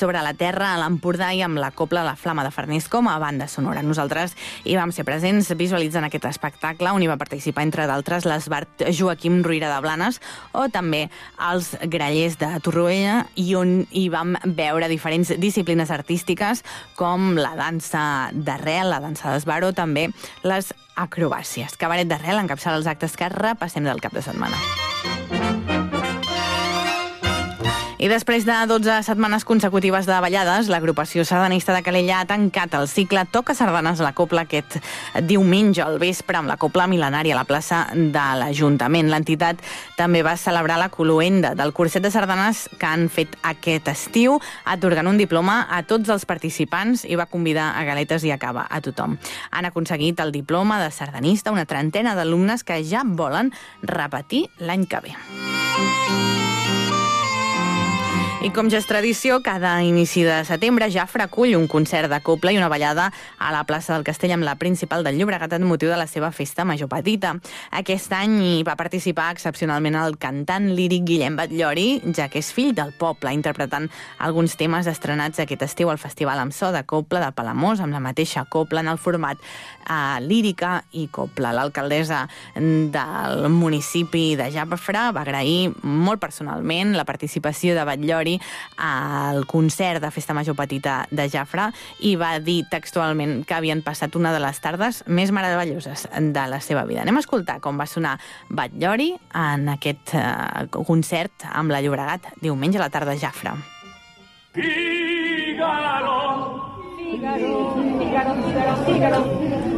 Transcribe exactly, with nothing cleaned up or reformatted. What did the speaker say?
sobre la terra a l'Empordà i amb la cobla La Flama de Farners com a banda sonora. Nosaltres hi vam ser presents visualitzant aquest espectacle on hi va participar, entre d'altres, l'esbart Joaquim Ruïra de Blanes o també els grallers de Torroella, i on hi vam veure diferents disciplines artístiques com la dansa d'arrel, la dansa d'esbart o també les acrobàcies. Cabaret d'Arrel encapçala els actes que repassem del cap de setmana. I després de dotze setmanes consecutives de ballades, l'agrupació sardanista de Calella ha tancat el cicle Toca Sardanes a la Cobla aquest diumenge al vespre amb la Cobla Mil·lenària a la plaça de l'Ajuntament. L'entitat també va celebrar la cloenda del curset de sardanes que han fet aquest estiu, atorgant un diploma a tots els participants i va convidar a galetes i a cava a tothom. Han aconseguit el diploma de sardanista una trentena d'alumnes que ja volen repetir l'any que ve. I com ja és tradició, cada inici de setembre Jafra acull un concert de cobla i una ballada a la plaça del Castell amb la principal del Llobregat amb motiu de la seva festa major petita. Aquest any hi va participar excepcionalment el cantant líric Guillem Batllori, ja que és fill del poble, interpretant alguns temes estrenats aquest estiu al Festival amb so de cobla de Palamós, amb la mateixa cobla en el format eh, lírica i cobla. L'alcaldessa del municipi de Jafra va agrair molt personalment la participació de Batllori al concert de Festa Major Petita de Jafra i va dir textualment que havien passat una de les tardes més meravelloses de la seva vida. Anem a escoltar com va sonar Batllori en aquest uh, concert amb la Llobregat diumenge a la tarda a Jafra. Fígaro, Fígaro, Fígaro, Fígaro, Fígaro.